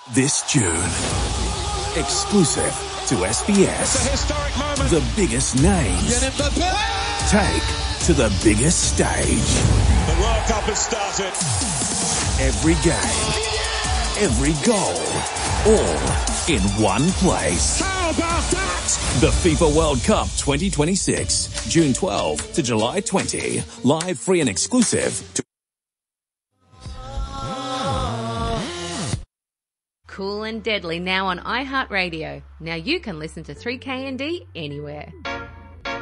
This June, exclusive to SBS. It's a historic moment. The biggest names take to the biggest stage. The World Cup has started. Every game, every goal, all in one place. How about that? The FIFA World Cup 2026, June 12 to July 20. Live, free and exclusive to Cool and Deadly now on iHeartRadio. Now you can listen to 3KND anywhere.